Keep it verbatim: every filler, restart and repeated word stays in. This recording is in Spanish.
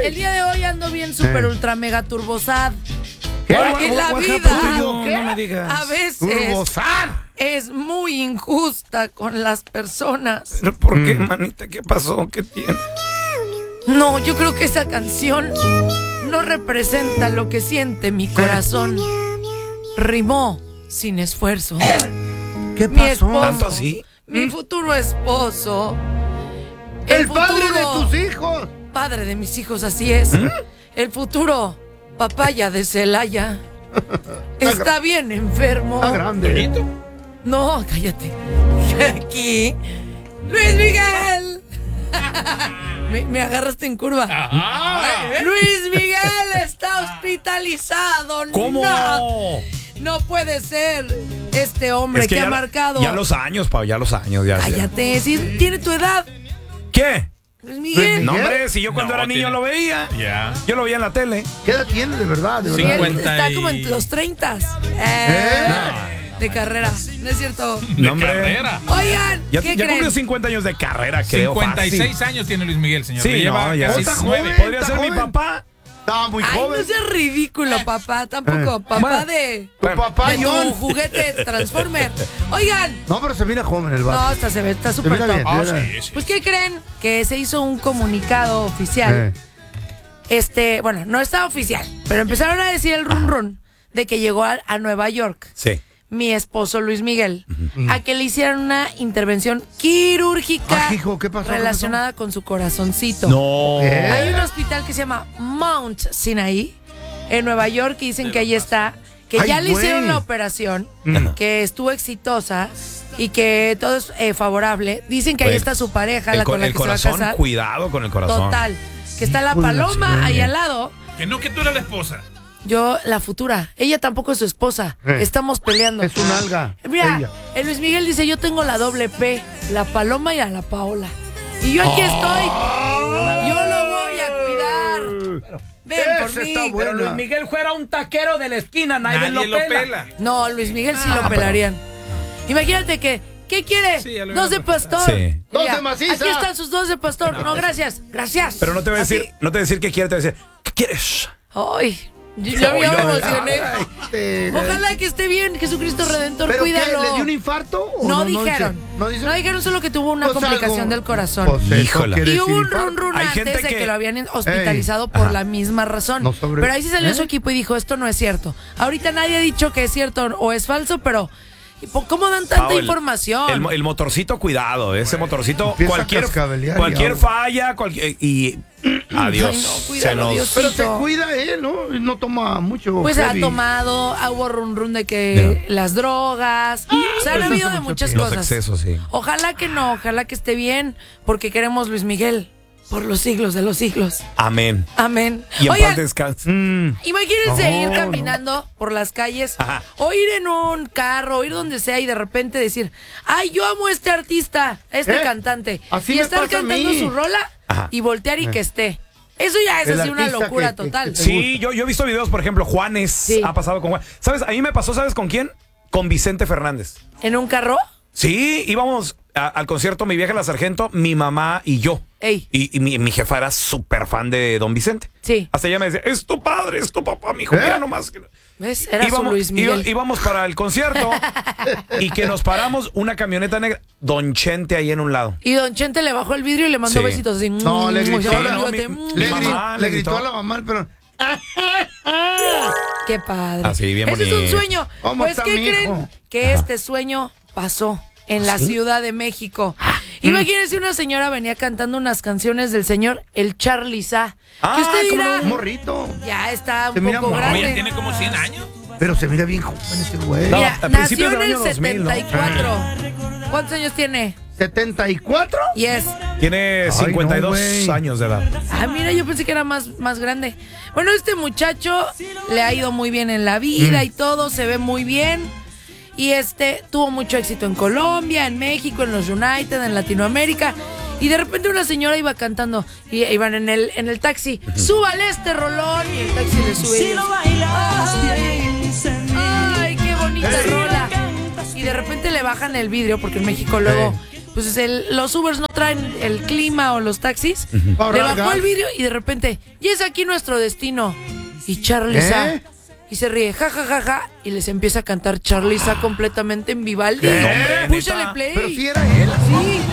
El día de hoy ando bien super Eh. ultra mega turbosad. ¿Qué? Porque What- la what vida happened to you? ¿Qué? No me digas. a veces Turbosad. es muy injusta con las personas. ¿Pero por qué, Mm. manita? ¿Qué pasó? ¿Qué tiene? No, yo creo que esa canción no representa lo que siente mi corazón. Rimó sin esfuerzo. ¿Qué Mi pasó? esposo. ¿Tanto así? Mi futuro esposo. El padre de futuro tus hijos. Padre de mis hijos, así es. El futuro papaya de Celaya está bien enfermo. Está grande. No, cállate. Aquí, Luis Miguel. me, me agarraste en curva. Luis Miguel está hospitalizado. ¿Cómo? No, no puede ser este hombre Es que, que ha ya, marcado. Ya los años, Pau, ya los años. Ya, Cállate, si tiene tu edad, ¿Qué? Luis Miguel. No, hombre, si yo cuando No, era niño tiene- lo veía. Ya. Yo lo veía en la tele. ¿Qué edad tiene de verdad? De verdad? Miguel cincuenta está y- como en los treinta. Eh, ¿Eh? De carrera, ¿no es cierto? De No, hombre. carrera. Oigan, Ya, ¿qué ya creen? cumplió cincuenta años de carrera, creo. cincuenta y seis fácil. años tiene Luis Miguel, señor. Sí, Le lleva no, ya. casi Está nueve. joven. Podría Está ser mi joven. papá. Estaba muy Ay, joven. no seas ridículo, papá. Tampoco, papá Bueno. de, Tu papá, de tu John. juguete Transformer. Oigan, No, pero se mira joven el no, vato. hasta se ve, está Se súper mira top. bien. Ah, mira. sí, sí. Pues, ¿qué creen? Que se hizo un comunicado oficial. Eh. Este, bueno, no está oficial, pero empezaron a decir el run run de que llegó a, a Nueva York Sí. mi esposo Luis Miguel a que le hicieran una intervención quirúrgica Ah, hijo, ¿qué pasó? ¿Qué relacionada con su corazoncito. No. ¿Eh? Hay un hospital que se llama Mount Sinai en Nueva York y dicen que ahí está, que Ay, ya le güey. hicieron la operación, que estuvo exitosa y que todo es eh, favorable. Dicen que ahí Güey, está su pareja, El, la co- con la el que se va a corazón, casar. cuidado con el corazón. Total. Que está la Hijo de la paloma chingada. ahí al lado. Que no, que tú eras la esposa. Yo, la futura. Ella tampoco es su esposa. Eh. Estamos peleando. Es un alga. Mira, Ella. el Luis Miguel dice, yo tengo la doble P, la Paloma y a la Paola. Y yo aquí estoy. Yo lo voy a cuidar. Ven por Esa mí. está buena. Pero Luis Miguel fuera un taquero de la esquina, nadie, Nadie lo lo pela. pela. No, Luis Miguel sí Ah, lo pelarían. Imagínate que, ¿qué quiere? Sí, ya lo dos de habíamos pastor. Sí. Dos Mira, de maciza. Aquí están sus dos de pastor. No, gracias. Gracias. Pero no te voy a Así. decir, no te voy a decir qué quiere, te voy a decir, ¿qué quieres? Ay, yo, yo me Ay, no, emocioné. Ay, este, Ojalá que esté bien, Jesucristo Redentor, ¿Pero qué? cuídalo. ¿Le dio un infarto? o No, dice? dijeron. No dice. No dijeron solo que tuvo una Pues complicación algo- del corazón. Pues eso Híjola. quiere Y hubo decir un infarto. run run Hay antes gente de que... que- lo habían hospitalizado Ey, por ajá. la misma razón. No sobre- Pero ahí sí salió ¿Eh? su equipo y dijo, esto no es cierto. Ahorita nadie ha dicho que es cierto o es falso, pero ¿cómo dan tanta Pau, el- información? El, mo- el motorcito, cuidado, ese motorcito, Empieza a cualquier, cascabelear y cualquier agua. falla, cualquier, y adiós. Ay, no, se cuídalo, nos- Dios. Pero se Tito. cuida él, ¿no? No toma mucho. Pues ha heavy. tomado, hubo run run de que las drogas, o sea, han eso habido hace de mucho muchas tiempo. Los cosas. excesos, sí. Ojalá que no, ojalá que esté bien, porque queremos Luis Miguel por los siglos de los siglos. Amén. Amén. Y en Oigan, paz descanse. Mm. imagínense No, ir no. caminando por las calles, Ajá. o ir en un carro, o ir donde sea y de repente decir, ay, yo amo a este artista, a este ¿Eh? cantante. Así y me estar pasa a cantando mí. su rola Ajá. y voltear y que esté. Eso ya es El así una artista locura que- que- total. que- Sí, yo, yo he visto videos, por ejemplo, Juanes Sí. ha pasado con Juan. ¿Sabes? A mí me pasó, ¿sabes con quién? Con Vicente Fernández. ¿En un carro? Sí, íbamos a- al concierto Mi Vieja la Sargento, mi mamá y yo. Ey. Y, y mi, mi jefa era súper fan de Don Vicente. Sí. Hasta ella me decía, es tu padre, es tu papá, mi hijo, ¿Eh? mira nomás. que-". ¿Ves? Era su Íbamos, Luis Miguel. iba- íbamos para el concierto y que nos paramos una camioneta negra, Don Chente ahí en un lado. Y Don Chente le bajó el vidrio y le mandó Sí. besitos así. No, le mm, gritó se a va, la- fíjate, mi- mm. mi Le, mamá gri- le le gritó gritó. a la mamá, pero. Qué padre. Así, bien Ese es un bonito. sueño. ¿Cómo Pues, está ¿qué mi creen? hijo? Que este sueño pasó en la Ciudad de México. Ah, Imagínense, una señora venía cantando unas canciones del señor El Charly Sa. Ah, que usted ¿cómo dirá, Un morrito. ya está un Se mira poco muy Oye, grande. tiene como cien años. Pero se mira bien joven ese güey. No. Mira, a nació principios en del el año dos mil, ¿no? setenta y cuatro. ¿Cuántos años tiene? ¿setenta y cuatro? Yes. Tiene Ay, cincuenta y dos no, güey. años de edad. Ah, mira, yo pensé que era más, más grande. Bueno, este muchacho le ha ido muy bien en la vida Mm. y todo, se ve muy bien. Y este tuvo mucho éxito en Colombia, en México, en los United, en Latinoamérica. Y de repente una señora iba cantando y iban en el, en el taxi. Súbale este rolón. Y el taxi le sube. y ellos, ay, ay, qué bonita rola. Y de repente le bajan el vidrio porque en México luego pues el, los Ubers no traen el clima o los taxis. Para Le bajó gas. el vidrio y de repente, y es aquí nuestro destino. Y Charliza. ¿Eh? Y se ríe, ja, ja, ja, ja. Y les empieza a cantar Charliza completamente en Vivaldi. ¿Qué? Púchale ¿Neta? play. Pero si era él. Sí.